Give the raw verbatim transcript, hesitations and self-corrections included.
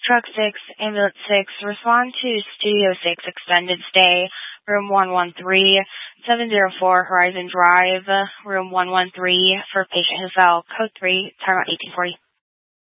Truck six, Ambulance six, respond to Studio six Extended Stay, Room one one three, seven oh four Horizon Drive, Room one one three, for patient who fell, Code three, timeout eighteen forty.